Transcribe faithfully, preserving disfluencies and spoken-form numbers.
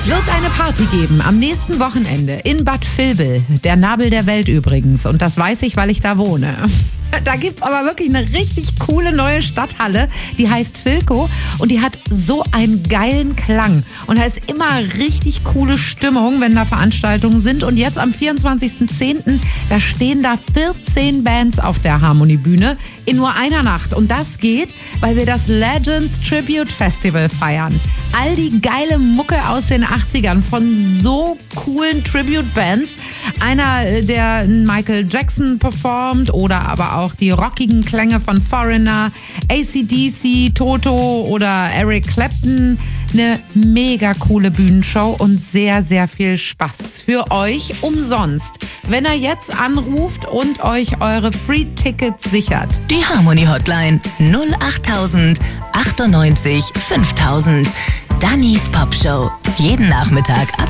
Es wird eine Party geben am nächsten Wochenende in Bad Vilbel, der Nabel der Welt übrigens. Und das weiß ich, weil ich da wohne. Da gibt's aber wirklich eine richtig coole neue Stadthalle, die heißt Philco und die hat so einen geilen Klang. Und da ist immer richtig coole Stimmung, wenn da Veranstaltungen sind. Und jetzt am vierundzwanzigsten zehnten da stehen da vierzehn Bands auf der Harmoniebühne in nur einer Nacht. Und das geht, weil wir das Legends Tribute Festival feiern. All die geile Mucke aus den achtzigern von so coolen Tribute-Bands. Einer, der Michael Jackson performt oder aber auch die rockigen Klänge von Foreigner, A C D C, Toto oder Eric Clapton. Eine mega coole Bühnenshow und sehr, sehr viel Spaß für euch umsonst, wenn ihr jetzt anruft und euch eure Free-Tickets sichert. Die Harmony Hotline null achttausend achtundneunzig fünftausend. Dannys Popshow. Jeden Nachmittag ab